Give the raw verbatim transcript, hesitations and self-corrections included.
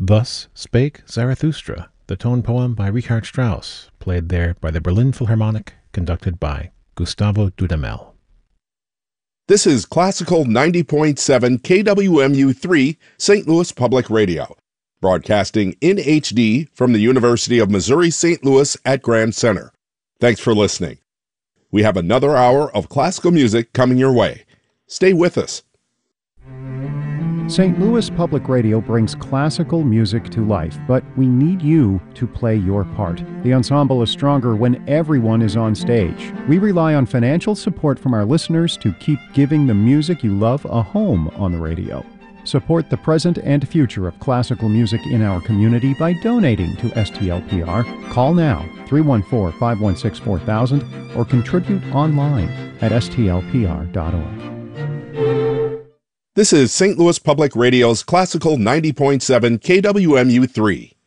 Thus Spake Zarathustra, the tone poem by Richard Strauss, played there by the Berlin Philharmonic, conducted by Gustavo Dudamel. This is Classical ninety point seven K W M U three, Saint Louis Public Radio, broadcasting in H D from the University of Missouri-Saint Louis at Grand Center. Thanks for listening. We have another hour of classical music coming your way. Stay with us. Saint Louis Public Radio brings classical music to life, but we need you to play your part. The ensemble is stronger when everyone is on stage. We rely on financial support from our listeners to keep giving the music you love a home on the radio. Support the present and future of classical music in our community by donating to S T L P R. Call now, three one four, five one six, four thousand, or contribute online at S T L P R dot org. This is Saint Louis Public Radio's Classical ninety point seven K W M U three.